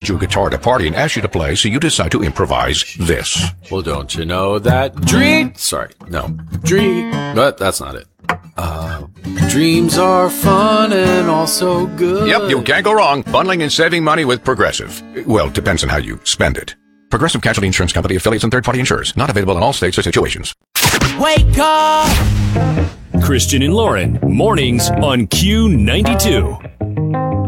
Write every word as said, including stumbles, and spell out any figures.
you a guitar at a party and ask you to play, so you decide to improvise this. Well, don't you know that dream... Sorry, no. Dream... But that's not it. Uh, dreams are fun and also good. Yep, you can't go wrong. Bundling and saving money with Progressive. Well, depends on how you spend it. Progressive Casualty Insurance Company, affiliates, and third-party insurers. Not available in all states or situations. Wake up! Christian and Lauren, mornings on Q ninety-two.